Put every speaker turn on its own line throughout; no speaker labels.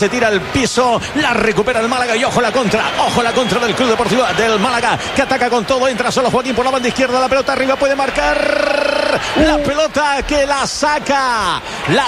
Se tira al piso, la recupera el Málaga y ojo la contra del Club Deportivo del Málaga, que ataca con todo, entra solo Joaquín por la banda izquierda, la pelota arriba, puede marcar la pelota que la saca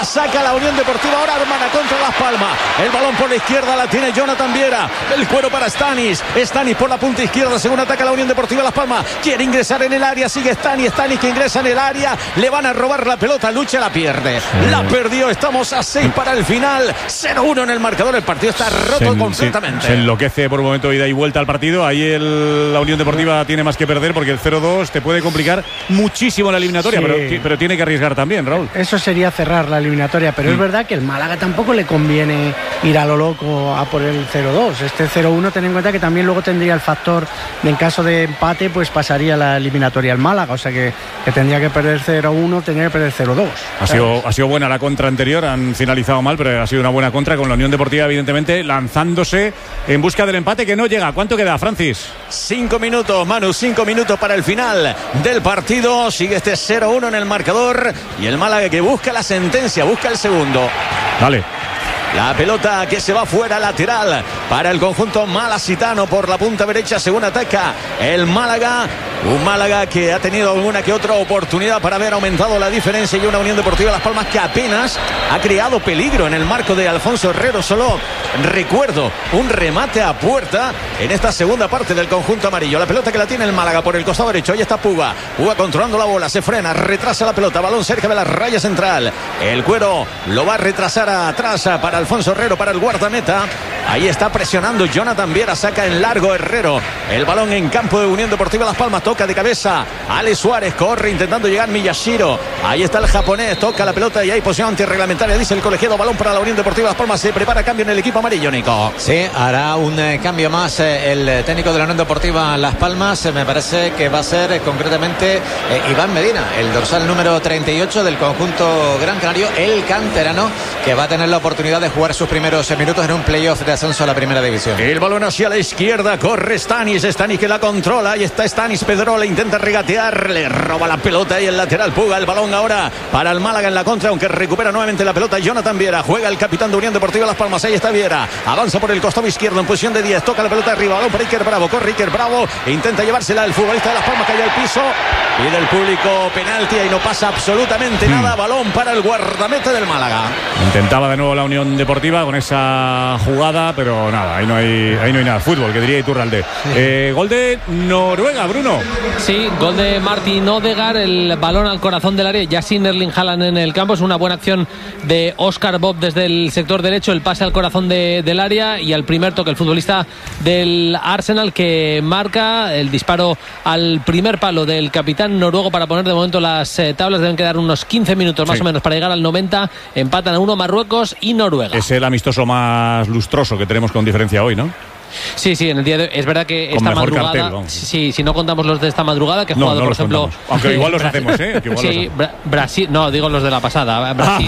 la Unión Deportiva, ahora hermana contra Las Palmas, el balón por la izquierda la tiene Jonathan Viera, el cuero para Stanis por la punta izquierda, según ataca la Unión Deportiva Las Palmas, quiere ingresar en el área, sigue Stanis que ingresa en el área, le van a robar la pelota, lucha, la pierde, la perdió, estamos a 6 para el final, 0-1 en el marcador, el partido está roto completamente.
Se enloquece por un momento, ida y vuelta al partido. Ahí la Unión Deportiva tiene más que perder, porque el 0-2 te puede complicar muchísimo la eliminatoria, sí. pero tiene que arriesgar también, Raúl.
Eso sería cerrar la eliminatoria, pero es verdad que el Málaga tampoco le conviene ir a lo loco a por el 0-2. Este 0-1, ten en cuenta que también luego tendría el factor de, en caso de empate, pues pasaría la eliminatoria al Málaga, o sea que tendría que perder 0-1, tendría que perder 0-2.
Ha sido buena la contra anterior, han finalizado mal, pero ha sido una buena contra con la Unión Deportiva, evidentemente, lanzándose en busca del empate que no llega. ¿Cuánto queda, Francis?
5 minutos, Manu, 5 minutos para el final del partido. Sigue este 0-1 en el marcador y el Málaga que busca la sentencia, busca el segundo.
Dale.
La pelota que se va fuera, lateral para el conjunto malasitano por la punta derecha, según ataca el Málaga. Un Málaga que ha tenido alguna que otra oportunidad para haber aumentado la diferencia, y una Unión Deportiva Las Palmas que apenas ha creado peligro en el marco de Alfonso Herrero. Solo recuerdo un remate a puerta en esta segunda parte del conjunto amarillo. La pelota que la tiene el Málaga por el costado derecho. Ahí está Puga controlando la bola, se frena, retrasa la pelota, balón cerca de la raya central. El cuero lo va a retrasar atrás para Alfonso Herrero, para el guardameta. Ahí está presionando Jonathan Viera, saca en largo Herrero. El balón en campo de Unión Deportiva Las Palmas, toca de cabeza Ale Suárez, corre intentando llegar Miyashiro. Ahí está el japonés, toca la pelota y hay posición antirreglamentaria, dice el colegiado. Balón para la Unión Deportiva Las Palmas, se prepara cambio en el equipo amarillo, Nico.
Sí, hará un cambio más el técnico de la Unión Deportiva Las Palmas. Me parece que va a ser concretamente Iván Medina, el dorsal número 38 del conjunto gran canario, el canterano, que va a tener la oportunidad de jugar sus primeros minutos en un playoff de ascenso a la primera división.
El balón hacia la izquierda, corre Stanis que la controla, ahí está Stanis, Pedrola intenta regatear, le roba la pelota y el lateral Puga. El balón ahora para el Málaga en la contra, aunque recupera nuevamente la pelota Jonathan Viera, juega el capitán de Unión Deportiva Las Palmas, ahí está Viera, avanza por el costado izquierdo en posición de 10, toca la pelota arriba, balón para Iker Bravo, corre Iker Bravo, intenta llevársela el futbolista de Las Palmas, cayó al piso, pide el público penalti y no pasa absolutamente nada. Balón para el guardameta del Málaga.
Intentaba de nuevo la Unión Deportiva con esa jugada, pero nada, ahí no hay nada. Fútbol, que diría Iturralde. Sí. Gol de Noruega, Bruno.
Sí, gol de Martin Odegaard, el balón al corazón del área, ya sin Erling Haaland en el campo. Es una buena acción de Oscar Bob desde el sector derecho, el pase al corazón del área y al primer toque el futbolista del Arsenal, que marca el disparo al primer palo del capitán noruego para poner de momento las tablas. Deben quedar unos 15 minutos más o menos para llegar al 90. Empatan a 1 Marruecos y Noruega.
Es el amistoso más lustroso que tenemos con diferencia hoy, ¿no?
Sí, en el día de hoy. Es verdad que
con
esta madrugada,
cartel,
sí, si no contamos los de esta madrugada, que he jugado, por ejemplo.
Contamos. Aunque igual los hacemos, ¿eh?
Sí, Brasil, no, digo los de la pasada. Brasil.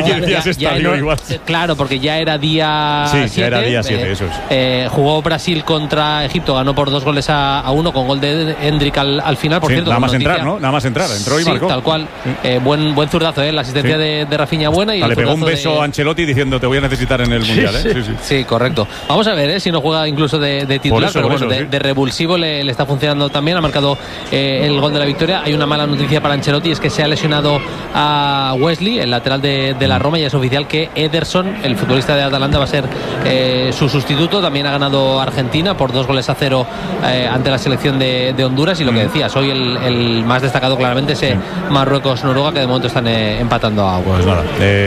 Claro, porque ya era día 7.
Sí, ya era día 7, eso es.
Jugó Brasil contra Egipto, ganó por 2-1 con gol de Hendrik al final, por cierto.
Nada más entrar, ¿no? Nada más entrar, entró y marcó.
Tal cual. Buen zurdazo, la asistencia de Rafinha buena. Y
le pegó un beso a Ancelotti diciendo: te voy a necesitar en el Mundial, ¿eh?
Sí, correcto. Vamos a ver, si no juega incluso de titular,
eso,
pero bueno, de revulsivo le está funcionando también. Ha marcado el gol de la victoria. Hay una mala noticia para Ancelotti, es que se ha lesionado a Wesley, el lateral de la Roma, y es oficial que Ederson, el futbolista de Atalanta, va a ser su sustituto. También ha ganado Argentina por 2-0 ante la selección de Honduras, y lo que decías, hoy el más destacado claramente es Marruecos-Noruega, que de momento están empatando a agua.
Pues nada.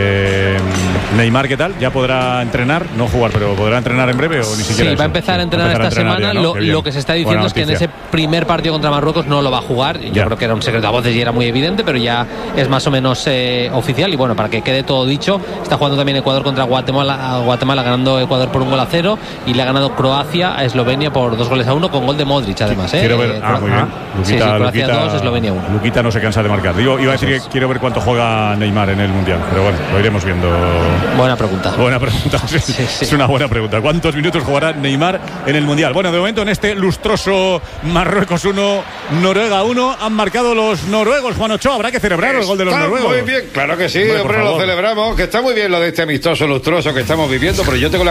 Neymar, ¿qué tal? ¿Ya podrá entrenar? No jugar, pero ¿podrá entrenar en breve o ni siquiera?
Sí, va a empezar a entrenar esta semana, ¿no? Lo que se está diciendo es que en ese primer partido contra Marruecos no lo va a jugar. Yo creo que era un secreto a voces y era muy evidente, pero ya es más o menos oficial. Y bueno, para que quede todo dicho, está jugando también Ecuador contra Guatemala, ganando Ecuador por 1-0, y le ha ganado Croacia a Eslovenia por 2-1 con gol de Modric, además.
Quiero ver, muy bien.
Croacia 2, Eslovenia 1.
Luquita no se cansa de marcar. Iba a decir que quiero ver cuánto juega Neymar en el Mundial, pero bueno, lo iremos viendo.
Buena pregunta.
Sí. Es una buena pregunta. ¿Cuántos minutos jugará Neymar Neymar en el Mundial. Bueno, de momento en este lustroso Marruecos 1, Noruega 1, han marcado los noruegos. Juan Ochoa, habrá que celebrar el gol de los noruegos.
Muy bien, claro que sí, hombre, lo celebramos, que está muy bien lo de este amistoso lustroso que estamos viviendo, pero yo tengo la